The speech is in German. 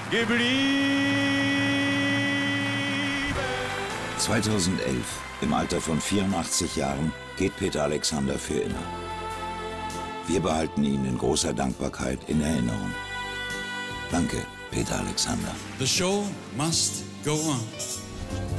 geblieben. 2011, im Alter von 84 Jahren, geht Peter Alexander für immer. Wir behalten ihn in großer Dankbarkeit in Erinnerung. Danke, Peter Alexander. The show must go on.